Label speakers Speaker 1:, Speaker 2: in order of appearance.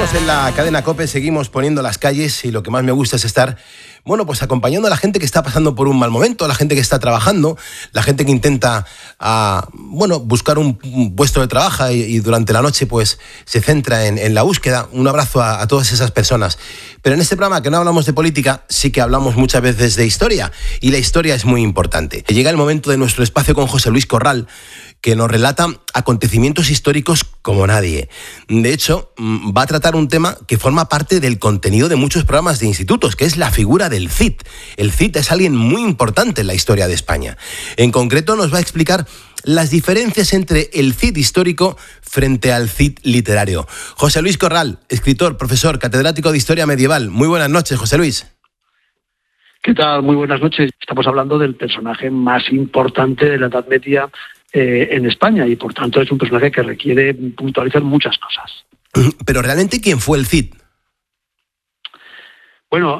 Speaker 1: Seguimos en la cadena COPE, seguimos poniendo las calles y lo que más me gusta es estar, bueno, pues acompañando a la gente que está pasando por un mal momento, a la gente que está trabajando, la gente que intenta, buscar un puesto de trabajo y durante la noche pues se centra en la búsqueda. Un abrazo a todas esas personas. Pero en este programa, que no hablamos de política, sí que hablamos muchas veces de historia, y la historia es muy importante. Llega el momento de nuestro espacio con José Luis Corral, que nos relata acontecimientos históricos como nadie. De hecho, va a tratar un tema que forma parte del contenido de muchos programas de institutos, que es la figura del Cid. El Cid es alguien muy importante en la historia de España. En concreto, nos va a explicar las diferencias entre el Cid histórico frente al Cid literario. José Luis Corral, escritor, profesor, catedrático de Historia Medieval. Muy buenas noches, José Luis.
Speaker 2: ¿Qué tal? Muy buenas noches. Estamos hablando del personaje más importante de la Edad Media en España, y por tanto es un personaje que requiere puntualizar muchas cosas.
Speaker 1: Pero realmente, ¿quién fue el Cid?
Speaker 2: Bueno,